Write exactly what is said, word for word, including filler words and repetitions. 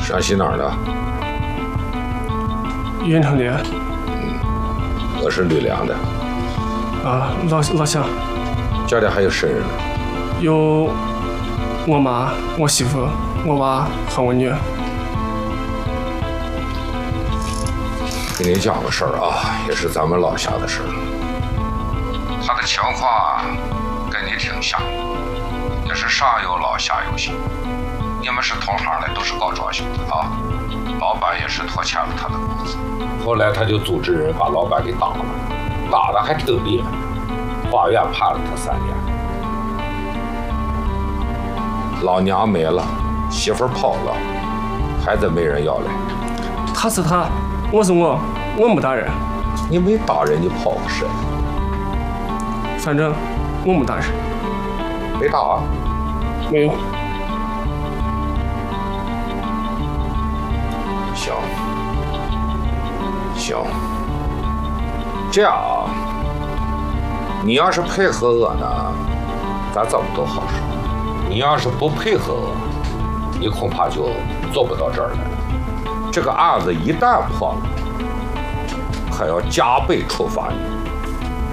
陕西哪儿的？ 运城的。 嗯，我是吕梁的。 啊，老老乡。 家里还有谁人呢？ 有我妈、我媳妇、我娃和我女。 给你讲个事儿啊，也是咱们老乡的事儿。他的情况跟你挺像，也是上有老下有小。你们是同行的，都是搞装修的啊。老板也是拖欠了他的工资，后来他就组织人把老板给打了，打的还挺厉害，法院判了他三年。老娘没了，媳妇跑了，孩子没人要了。 他是他，我是我，我没打人。 你没打人，你跑个谁？ 反正我没打人。 没打啊？ 没有。 行，行，这样啊，你要是配合我呢，咱怎么都好说；你要是不配合我，你恐怕就做不到这儿来。这个案子一旦破了，可要加倍处罚你。